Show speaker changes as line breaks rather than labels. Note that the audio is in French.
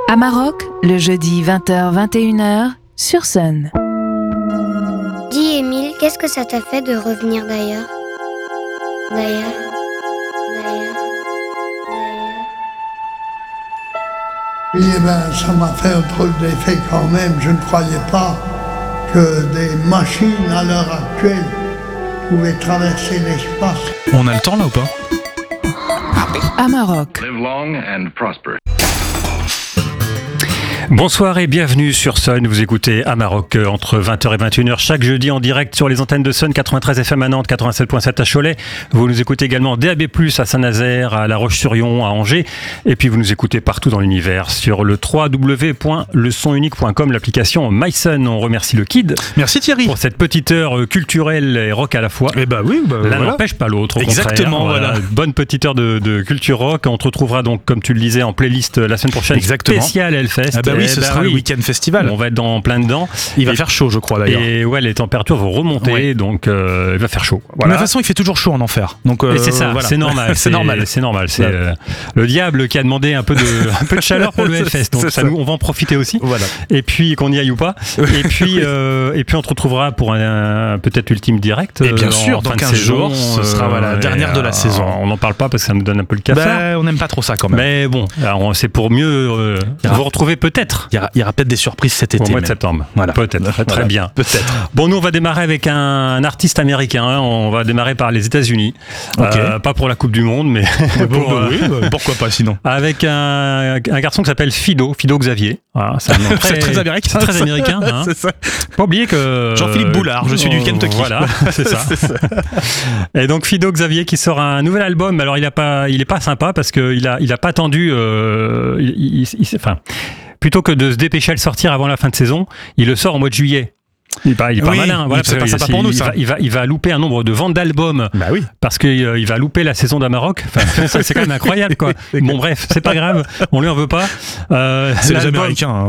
Amarok, le jeudi 20h-21h sur Sun.
Dis Émile, qu'est-ce que ça t'a fait de revenir d'ailleurs?
Oui, ça m'a fait un drôle d'effet quand même. Je ne croyais pas que des machines à l'heure actuelle pouvaient traverser l'espace.
On a le temps là ou pas?
Amarok.
Live long and prosper.
Bonsoir et bienvenue sur Sun. Vous écoutez Amarok entre 20h et 21h chaque jeudi en direct sur les antennes de Sun 93 FM à Nantes, 87.7 à Cholet. Vous nous écoutez également DAB+, à Saint-Nazaire, à La Roche-sur-Yon, à Angers. Et puis vous nous écoutez partout dans l'univers sur le www.lesonunique.com, l'application MySun. On remercie le Kid.
Merci Thierry.
Pour cette petite heure culturelle et rock à la fois.
Eh bah oui,
l'un
voilà.
n'empêche pas l'autre. Au
Exactement,
contraire.
voilà.
Bonne petite heure de culture rock. On te retrouvera donc, comme tu le disais, en playlist la semaine prochaine.
Exactement.
Spécial Hellfest.
Ah bah oui, ce sera le week-end festival.
On va être plein dedans.
Il va faire chaud, je crois d'ailleurs.
Et ouais, les températures vont remonter, donc il va faire chaud. Voilà.
De toute façon, il fait toujours chaud en enfer. Donc
et c'est ça, voilà. C'est normal.
C'est normal.
C'est normal. C'est le diable qui a demandé un peu de chaleur pour le Hellfest. Donc ça, nous, on va en profiter aussi.
Voilà.
Et puis qu'on y aille ou pas. Et puis on te retrouvera pour un peut-être ultime direct.
Et bien sûr, dans 15 jours, ce sera la dernière de la saison.
On n'en parle pas parce que ça me donne un peu le cafard.
On n'aime pas trop ça quand même.
Mais bon, alors, c'est pour mieux vous retrouver peut-être.
Il y aura peut-être des surprises cet été.
Au mois de septembre. Voilà. Peut-être. Très bien.
Peut-être.
Bon, nous, on va démarrer avec un artiste américain. On va démarrer par les États-Unis.
Okay.
Pas pour la Coupe du Monde, mais
pourquoi pas sinon.
Avec un garçon qui s'appelle Fido Xavier. Voilà, c'est
très américain.
C'est très américain. Hein.
C'est ça.
Pas oublier que
Jean-Philippe Boulard, je suis du Kentucky.
Voilà, c'est ça. Et donc Fido Xavier qui sort un nouvel album. Alors il est pas sympa parce qu'il a pas attendu. Plutôt que de se dépêcher à le sortir avant la fin de saison, il le sort au mois de juillet. Il est pas malin. Voilà,
c'est pas sympa pour nous, ça.
Il va louper un nombre de ventes d'albums.
Bah oui.
Parce qu'il va louper la saison d'Amarok. Enfin, c'est quand même incroyable, quoi. Bon, bref, c'est pas grave. On lui en veut pas.
C'est les Américains. Hein.